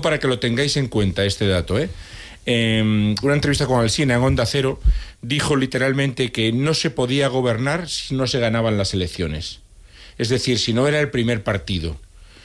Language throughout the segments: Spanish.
para que lo tengáis en cuenta este dato, una entrevista con Alsina en Onda Cero, dijo literalmente que no se podía gobernar si no se ganaban las elecciones. Es decir, si no era el primer partido.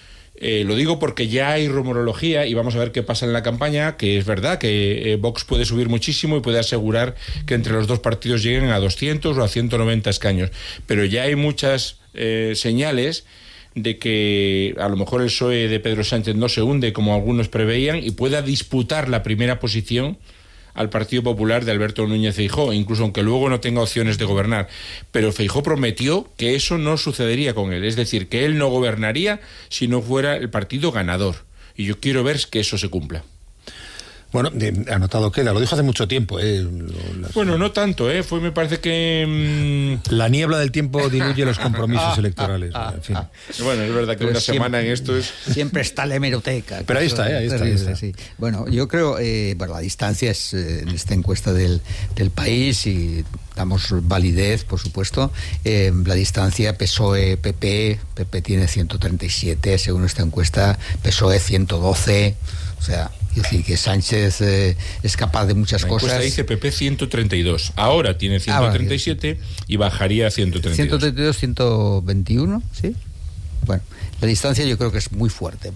Lo digo porque ya hay rumorología y vamos a ver qué pasa en la campaña, que es verdad que Vox puede subir muchísimo y puede asegurar que entre los dos partidos lleguen a 200 o a 190 escaños. Pero ya hay muchas señales de que a lo mejor el PSOE de Pedro Sánchez no se hunde como algunos preveían y pueda disputar la primera posición al Partido Popular de Alberto Núñez Feijóo, incluso aunque luego no tenga opciones de gobernar. Pero Feijóo prometió que eso no sucedería con él, es decir, que él no gobernaría si no fuera el partido ganador. Y yo quiero ver que eso se cumpla. Bueno, anotado queda, lo dijo hace mucho tiempo. Bueno, no tanto, me parece que... La niebla del tiempo diluye los compromisos electorales. En fin. Bueno, es verdad que una semana en esto es... Siempre está la hemeroteca. Pero ahí está. Sí. Bueno, yo creo, la distancia es en esta encuesta del país y damos validez, por supuesto. La distancia PSOE-PP tiene 137, según esta encuesta, PSOE 112, o sea... Es decir, que Sánchez es capaz de muchas cosas. La encuesta dice PP 132. Ahora tiene 137 y bajaría a 132. 132, 121, ¿sí? Bueno, la distancia yo creo que es muy fuerte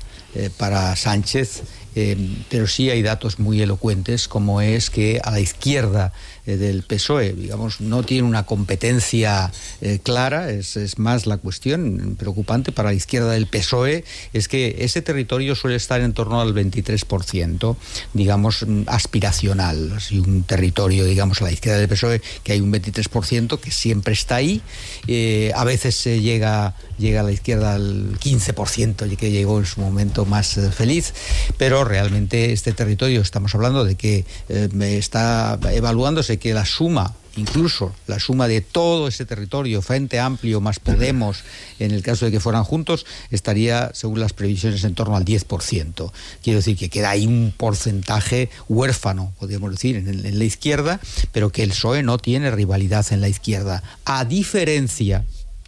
para Sánchez, pero sí hay datos muy elocuentes, como es que a la izquierda del PSOE, digamos, no tiene una competencia clara. Es más la cuestión preocupante para la izquierda del PSOE, es que ese territorio suele estar en torno al 23%, digamos, aspiracional. Si un territorio, digamos, a la izquierda del PSOE, que hay un 23% que siempre está ahí, a veces se llega a la izquierda al 15%, que llegó en su momento más feliz, pero realmente este territorio, estamos hablando de que está evaluándose que incluso la suma de todo ese territorio, Frente Amplio más Podemos, en el caso de que fueran juntos, estaría, según las previsiones, en torno al 10%. Quiero decir que queda ahí un porcentaje huérfano, podríamos decir, en la izquierda, pero que el PSOE no tiene rivalidad en la izquierda, a diferencia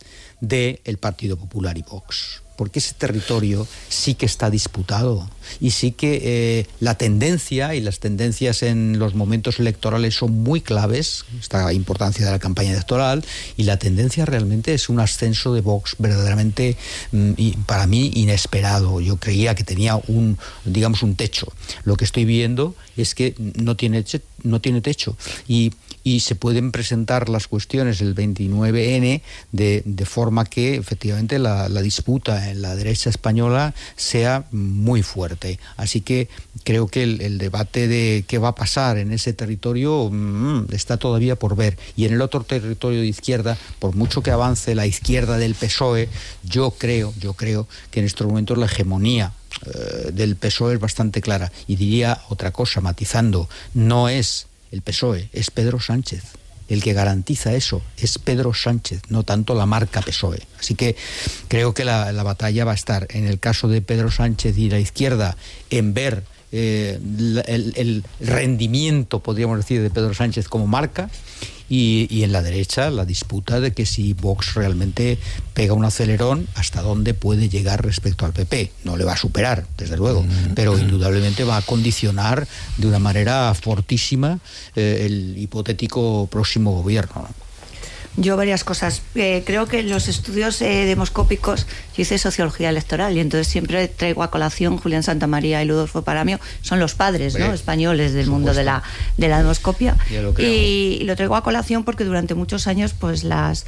del Partido Popular y Vox. Porque ese territorio sí que está disputado y sí que la tendencia y las tendencias en los momentos electorales son muy claves, esta importancia de la campaña electoral, y la tendencia realmente es un ascenso de Vox verdaderamente, para mí, inesperado. Yo creía que tenía un techo. Lo que estoy viendo es que no tiene techo y se pueden presentar las cuestiones el 29N de forma que efectivamente la disputa en la derecha española sea muy fuerte. Así que creo que el debate de qué va a pasar en ese territorio está todavía por ver. Y en el otro territorio de izquierda, por mucho que avance la izquierda del PSOE, yo creo que en estos momentos la hegemonía del PSOE es bastante clara. Y diría otra cosa, matizando, no es el PSOE, es Pedro Sánchez. El que garantiza eso es Pedro Sánchez, no tanto la marca PSOE. Así que creo que la batalla va a estar, en el caso de Pedro Sánchez y la izquierda, en ver el rendimiento, podríamos decir, de Pedro Sánchez como marca, y en la derecha la disputa de que si Vox realmente pega un acelerón, hasta dónde puede llegar respecto al PP. No le va a superar, desde luego, pero indudablemente va a condicionar de una manera fortísima el hipotético próximo gobierno. Yo varias cosas. Creo que los estudios demoscópicos, yo hice sociología electoral y entonces siempre traigo a colación Julián Santamaría y Ludolfo Paramio, son los padres, ¿no?, españoles del mundo de la demoscopia. Y lo traigo a colación porque durante muchos años pues las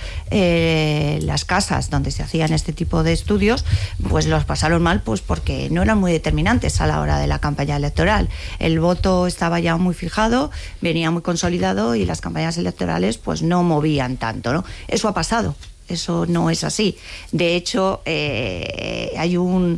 casas donde se hacían este tipo de estudios pues los pasaron mal, pues porque no eran muy determinantes a la hora de la campaña electoral. El voto estaba ya muy fijado, venía muy consolidado y las campañas electorales pues no movían tanto, ¿no? Eso ha pasado. Eso no es así. De hecho, hay una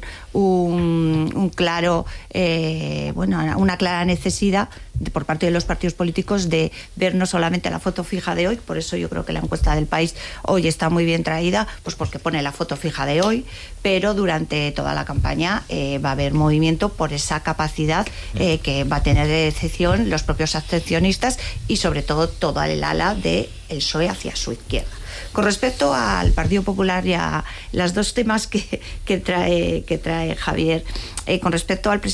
clara necesidad por parte de los partidos políticos de ver no solamente la foto fija de hoy. Por eso yo creo que la encuesta del País hoy está muy bien traída, pues porque pone la foto fija de hoy, pero durante toda la campaña va a haber movimiento por esa capacidad que va a tener de decisión los propios abstencionistas y sobre todo toda el ala del PSOE hacia su izquierda. Con respecto al Partido Popular y a los dos temas que trae Javier, con respecto al presidente